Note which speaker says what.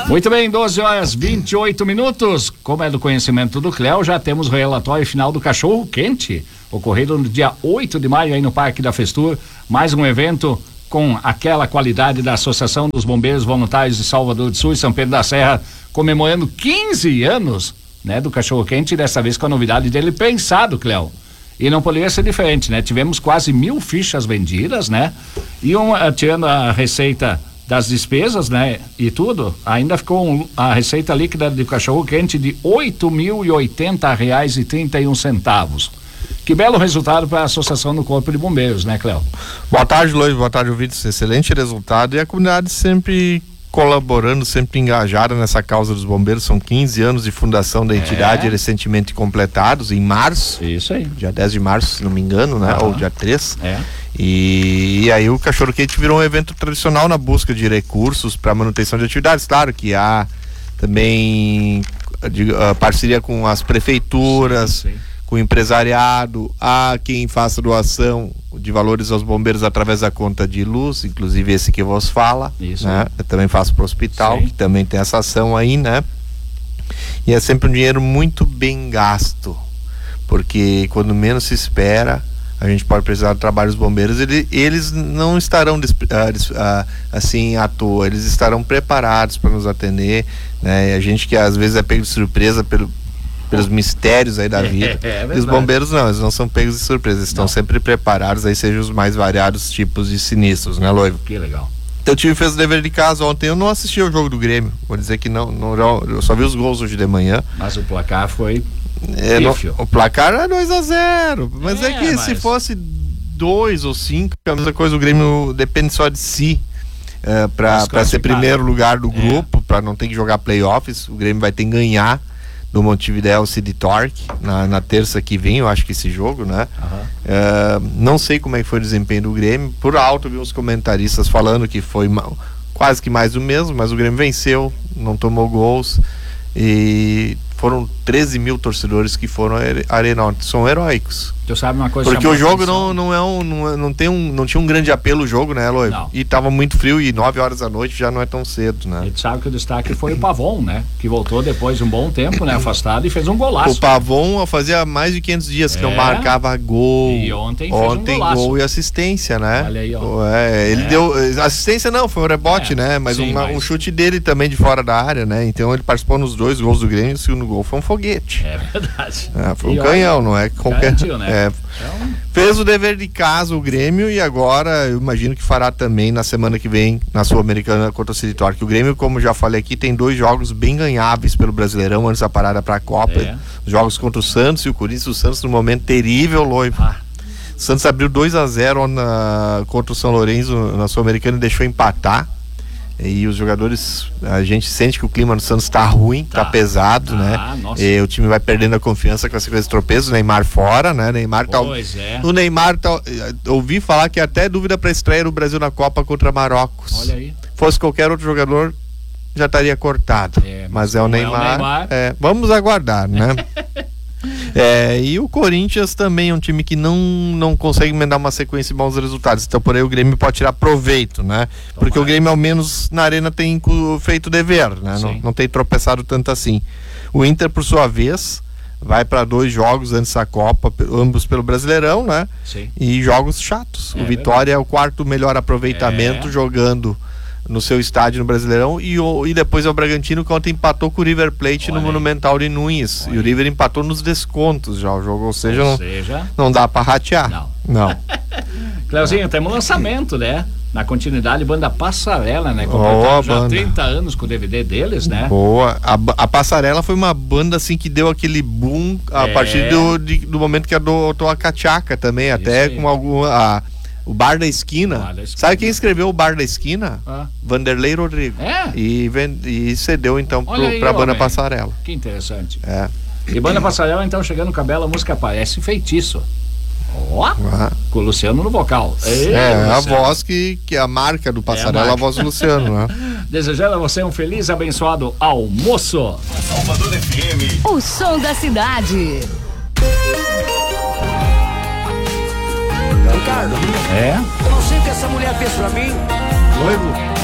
Speaker 1: Muito bem, 12h28. Como é do conhecimento do Cléo, já temos o relatório final do Cachorro Quente, ocorrido no dia 8 de maio aí no Parque da Festur. Mais um evento com aquela qualidade da Associação dos Bombeiros Voluntários de Salvador do Sul e São Pedro da Serra, comemorando 15 anos, né, do Cachorro Quente, e dessa vez com a novidade dele pensado, Cléo. E não poderia ser diferente, né? Tivemos quase 1.000 fichas vendidas, né? E tirando a receita das despesas, né? E tudo, ainda ficou a receita líquida do Cachorro Quente de R$8.080,31. Que belo resultado para a Associação do Corpo de Bombeiros, né, Cléo?
Speaker 2: Boa tarde, Luiz. Boa tarde, ouvintes. Excelente resultado, e a comunidade sempre colaborando, sempre engajada nessa causa dos bombeiros. São 15 anos de fundação da entidade, recentemente completados em março.
Speaker 1: Isso aí.
Speaker 2: Dia 10 de março, se não me engano, né? Ou dia 3. E aí o Cachorro Quente virou um evento tradicional na busca de recursos para manutenção de atividades. Claro que há também parceria com as prefeituras, sim. Com o empresariado, há quem faça doação de valores aos bombeiros através da conta de luz, inclusive esse que vos fala, né? Eu também faço para o hospital, sim. Que também tem essa ação aí, né? E é sempre um dinheiro muito bem gasto, porque quando menos se espera, a gente pode precisar do trabalho dos bombeiros. Eles não estarão assim à toa, eles estarão preparados para nos atender, né? E a gente que às vezes é pego de surpresa pelos mistérios aí da vida. E os bombeiros não, eles não são pegos de surpresa, eles estão sempre preparados, aí sejam os mais variados tipos de sinistros, né, Loivo?
Speaker 1: Que legal.
Speaker 2: Então o time fez o dever de casa ontem. Eu não assisti ao jogo do Grêmio, vou dizer que não, eu só vi os gols hoje de manhã.
Speaker 1: Mas o placar foi
Speaker 2: o placar era 2-0, mas se fosse 2 ou 5, é a mesma coisa. O Grêmio depende só de si para ser primeiro lugar do grupo, para não ter que jogar playoffs. O Grêmio vai ter que ganhar do Montevidéu City Torque na terça que vem, eu acho que esse jogo, né? Não sei como é que foi o desempenho do Grêmio. Por alto, vi uns comentaristas falando que foi quase que mais do mesmo, mas o Grêmio venceu, não tomou gols, e foram 13 mil torcedores que foram à Arena. São heróicos.
Speaker 1: Tu sabe uma coisa?
Speaker 2: Porque o jogo não tinha um grande apelo o jogo, né, Eloy? E tava muito frio, e 9 horas da noite já não é tão cedo, né?
Speaker 1: E tu sabe que o destaque foi o Pavon, né? Que voltou depois de um bom tempo, né? Afastado, e fez um golaço.
Speaker 2: O Pavon fazia mais de 500 dias que não marcava gol.
Speaker 1: E ontem fez um golaço.
Speaker 2: Gol e assistência, né?
Speaker 1: Olha aí, ó.
Speaker 2: Ele deu assistência, não, foi um rebote, né? Mas um chute dele também de fora da área, né? Então ele participou nos 2 gols do Grêmio, e o segundo gol foi um foguete.
Speaker 1: É verdade.
Speaker 2: Foi um canhão, não é qualquer...
Speaker 1: Garantiu, né?
Speaker 2: Fez o dever de casa o Grêmio, e agora eu imagino que fará também na semana que vem na Sul-Americana contra o City Torque. O Grêmio, como já falei aqui, tem 2 jogos bem ganháveis pelo Brasileirão antes da parada para a Copa. Jogos contra o Santos e o Corinthians. O Santos num momento terrível, Loivo. O Santos abriu 2-0 contra o São Lourenço na Sul-Americana e deixou empatar. E os jogadores, a gente sente que o clima no Santos tá ruim, tá pesado, né? E o time vai perdendo a confiança com essa coisa de tropeço. O Neymar fora, né? O Neymar ouvi falar que até dúvida para estreia no Brasil na Copa contra Marrocos.
Speaker 1: Olha aí.
Speaker 2: Fosse qualquer outro jogador, já estaria cortado. Mas é o Neymar. Vamos aguardar, né? E o Corinthians também é um time que não consegue emendar uma sequência de bons resultados. Então por aí o Grêmio pode tirar proveito, né? Porque o Grêmio ao menos na arena tem feito o dever, né? Não tem tropeçado tanto assim. O Inter, por sua vez, vai para 2 jogos antes da Copa, ambos pelo Brasileirão, né? E jogos chatos. O Vitória é o 4º melhor aproveitamento jogando no seu estádio no Brasileirão, e depois é o Bragantino, que ontem empatou com o River Plate no Monumental de Nunes. E o River empatou nos descontos já o jogo, ou seja, não dá pra ratear. Não.
Speaker 1: Cleuzinho, temos um lançamento, né? Na continuidade, banda Passarela, né? Completando já 30 anos com o DVD deles, né? Boa.
Speaker 2: A Passarela foi uma banda assim que deu aquele boom a partir do momento que adotou a cachaca também, até com o Bar da Esquina. Sabe quem escreveu o Bar da Esquina? Vanderlei Rodrigo. E cedeu então pra banda Passarela.
Speaker 1: Que interessante. E banda Passarela então chegando com a bela música Parece Feitiço. Com o Luciano no vocal.
Speaker 2: A voz que é a marca do Passarela, a voz do Luciano, né?
Speaker 1: Desejando a você um feliz e abençoado almoço.
Speaker 3: Salvador FM.
Speaker 4: O som da cidade.
Speaker 3: Ricardo, eu não sei o que essa mulher fez pra mim.
Speaker 2: Noivo.